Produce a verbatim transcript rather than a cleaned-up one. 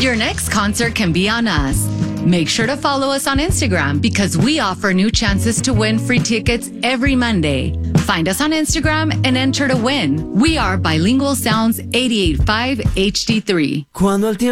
Your next concert can be on us. Make sure to follow us on Instagram because we offer new chances to win free tickets every Monday. Find us on Instagram and enter to win. We are Bilingual Sounds eighty-eight point five H D three. Cuando el tiempo